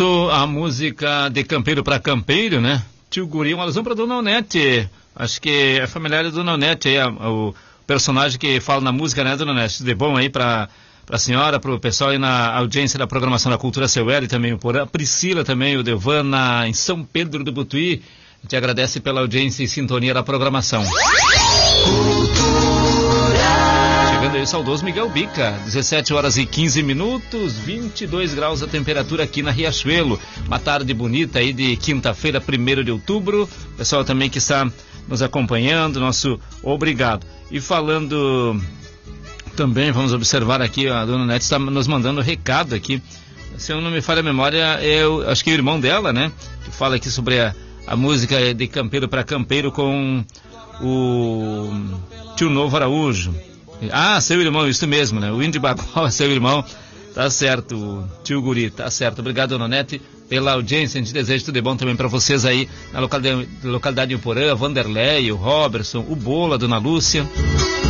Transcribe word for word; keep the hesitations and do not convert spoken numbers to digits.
Pronto, a música de campeiro para campeiro, né? Tio Guri, uma alusão para Dona Onete. Acho que é familiar da Dona Onete aí, a, a, o personagem que fala na música, né, Dona Onete? Tudo de bom aí para a senhora, para o pessoal aí na audiência da programação da Cultura Seu L, também por a Priscila também, o Devana em São Pedro do Butuí. A gente agradece pela audiência e sintonia da programação. Chegando aí o saudoso Miguel Bica, dezessete horas e quinze minutos, vinte e dois graus a temperatura aqui na Riachuelo. Uma tarde bonita aí de quinta-feira, primeiro de outubro. Pessoal também que está nos acompanhando, nosso obrigado. E falando também, vamos observar aqui, a Dona Nete está nos mandando recado aqui. Se eu não me falha a memória, eu acho que é o irmão dela, né? Que fala aqui sobre a, a música de campeiro para campeiro com o Tio Novo Araújo. Ah, seu irmão, isso mesmo, né? O Índio Bagual é seu irmão. Tá certo, o Tio Guri, tá certo. Obrigado, Dona Nete, pela audiência. A gente deseja tudo de bom também para vocês aí na localidade, localidade de Uporã, Vanderlei, o Robertson, o Bola, a Dona Lúcia.